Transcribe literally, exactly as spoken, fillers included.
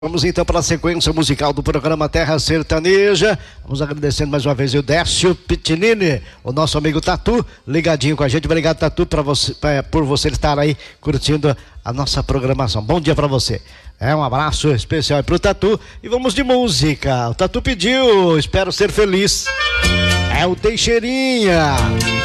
Vamos então para a sequência musical do programa Terra Sertaneja. Vamos agradecendo mais uma vez o Décio Pitinini, o nosso amigo Tatu, ligadinho com a gente. Obrigado, Tatu, pra você, pra, por você estar aí curtindo a nossa programação. Bom dia para você. É um abraço especial para o Tatu e vamos de música. O Tatu pediu, espero ser feliz. É o Teixeirinha.